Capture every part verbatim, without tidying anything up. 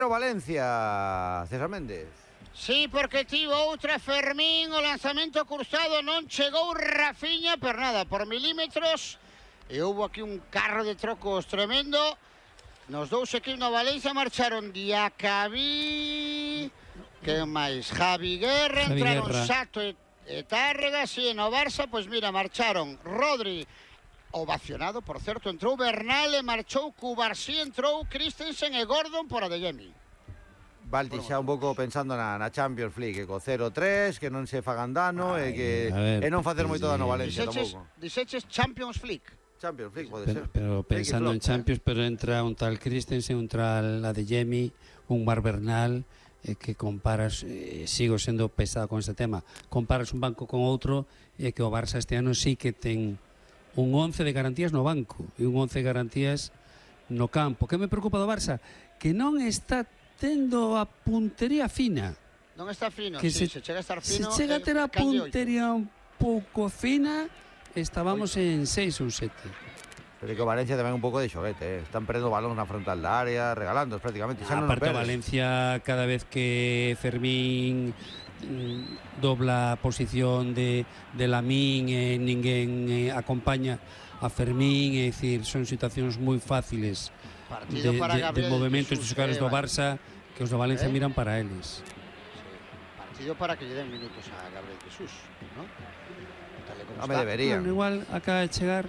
Valencia, César Méndez. Sí, porque tivo outra Fermín, o lanzamento cruzado non chegou Rafiña, pero nada, por milímetros, e houve aquí un carro de trocos tremendo. Nos dous equipos na Valencia marcharon Diacabí, que máis, Javi Guerra, Javi entraron Guerra. Sato e, e Tárrega, e no Barça, pois mira, marcharon Rodri, ovacionado, por certo, entrou Bernal e marchou Cubarsí, entrou Christensen e Gordon por Adeyemi. Valti xa un pouco pensando na, na Champions League, que co cero tres, que non se fagan dano e que a ver, e non facer moito dano a Valencia Diseches, tampouco. diseches Champions League. Champions League pode Pero, ser. pero pensando en Champions, pero entra un tal Christensen, un tal Adeyemi, un Mar Bernal, eh, que comparas, eh, sigo sendo pesado con este tema, comparas un banco con outro, e eh, que o Barça este ano sí que ten un once de garantías no banco e un once de garantías no campo. Que me preocupa do Barça? Que non está tendo a puntería fina. Non está fino, Que sí, se, se chega a estar se fino. chega a ter a eh, calle oito. puntería un pouco fina, estábamos en seis ou sete. Pero que o Valencia tamén un pouco de xoguete, eh. Están perdendo balón na frontal da área, regalando prácticamente. Xa non Aparte, perdes. Valencia, cada vez que Fermín mm, dobla a posición de, de Lamín e ninguén eh, acompaña a Fermín, é dicir, son situacións moi fáciles de, Partido para de, de Gabriel movimentos Jesús, dos xogadores eh, do vale. Barça que os do Valencia Eh? miran para eles. Sí. Partido para que lle den minutos a Gabriel Jesús, ¿no? Tal e como No me está. deberían. Bueno, igual acaba de chegar.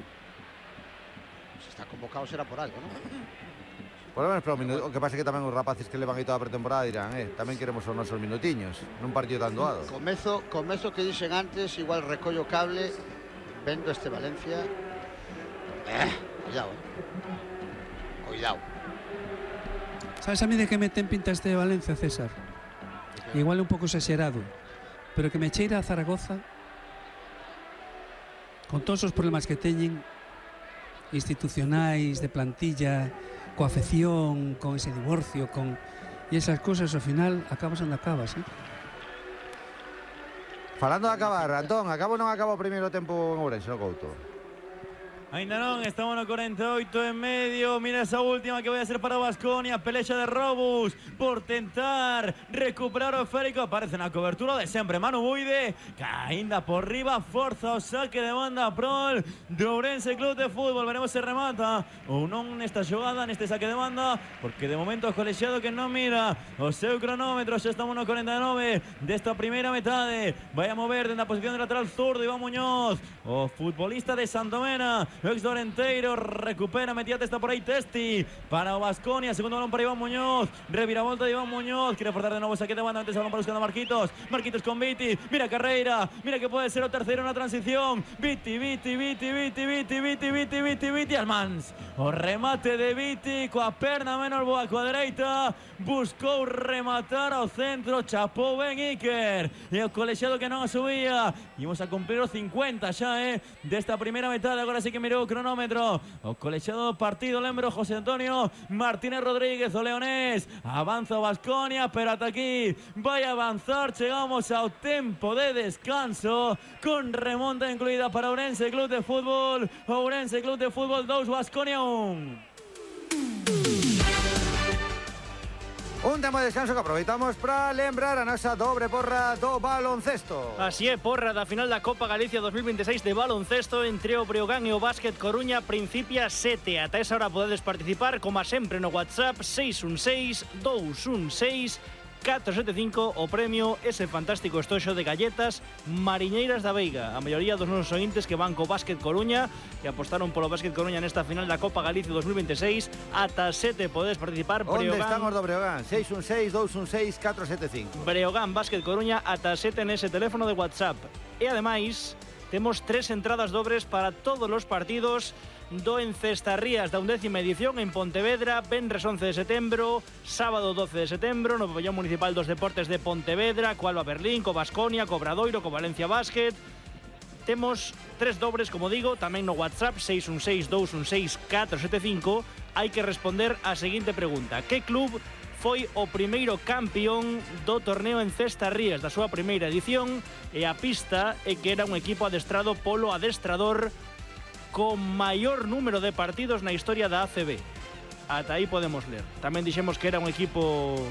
Se está convocado será por algo, ¿no? Por lo menos para un minuto. O que pasa é que tamén os rapaces que levan aí toda a pretemporada dirán, eh, tamén queremos os nosos minutiños nun partido tan doado. Comezo, comezo que dixen antes, igual recollo cable, vendo este Valencia. Eh, cuidado, eh. Cuidado. Sabes a mí de que me ten pinta este de Valencia, César? Igual é un pouco exagerado, pero que me cheira a Zaragoza con todos os problemas que teñen institucionais, de plantilla, coa afección, con ese divorcio, con e esas cousas ao final acabas onde acabas, eh? Falando de acabar, Antón, acabo ou non acabo o primeiro tempo en Ourense, no Couto? Ainda non, estamos no cuarenta e oito en medio. Mira esa última que vai a ser para o Baskonia. Pelexa de Robus por tentar recuperar o esférico. Aparece na cobertura de sempre Manu Buide, que ainda por riba forza o saque de banda prol do Ourense Club de Fútbol. Veremos se remata ou non nesta xogada, neste saque de banda, porque de momento o colexiado que non mira o seu cronómetro. Xa estamos no cuarenta e nove desta primeira metade. Vai a mover dentro da posición de lateral zurdo Iván Muñoz, o futbolista de Santomena, ex do Orenteiro. Recupera, metía testa por aí Testi para o Baskonia, segundo balón para Iván Muñoz, reviravolta de Iván Muñoz, quiere forzar de novo saque de banda, antes balón para buscando a Marquitos, Marquitos con Viti, mira Carreira, mira que pode ser o terceiro na transición, Viti, Viti, Viti, Viti, Viti, Viti, Viti, Viti, Viti, Almans, o remate de Viti, coa perna menos boa coa dereita, buscou rematar ao centro, chapou ben Iker, e o colexiado que non a subía. Imos a cumprir os cincuenta xa, eh, desta primeira metade. Agora sí que mirou o cronómetro o colexiado do partido, lembro, José Antonio Martínez Rodríguez, o leonés. Avanza o Baskonia, pero ata aquí vai a avanzar. Chegamos ao tempo de descanso con remonta incluída para Ourense Club de Fútbol. Ourense Club de Fútbol dos, Baskonia un. Un tempo de descanso que aproveitamos para lembrar a nosa dobre porra do baloncesto. Así é, porra da final da Copa Galicia dos mil veintiséis de baloncesto entre o Breogán e o Básquet Coruña. Principia sete. Ata esa hora podedes participar, como sempre, no WhatsApp seis un seis, dous un seis, catro sete cinco. O premio ese fantástico estoxo de galletas Mariñeiras da Veiga. A maioría dos nosos ointes que van co Básquet Coruña e apostaron polo Básquet Coruña nesta final da Copa Galicia dos mil veintiséis. Ata sete podedes participar. Onde Breogán, están os do Breogán? seis un seis, dous un seis, catro sete cinco. Breogán Básquet Coruña ata sete nese teléfono de WhatsApp. E ademais temos tres entradas dobres para todos os partidos do Encestarrías da undécima edición en Pontevedra, venres once de setembro, sábado doce de setembro, no pabellón municipal dos deportes de Pontevedra, co Alba Berlín, co Baskonia, co Obradoiro, co Valencia Básquet. Temos tres dobres, como digo, tamén no WhatsApp seis un seis, dous un seis, catro sete cinco. Hai que responder a seguinte pregunta: que club foi o primeiro campeón do torneo Encestarrías da súa primeira edición? E a pista é que era un equipo adestrado polo adestrador con maior número de partidos na historia da A C B. ata aí podemos ler. Tamén dixemos que era un equipo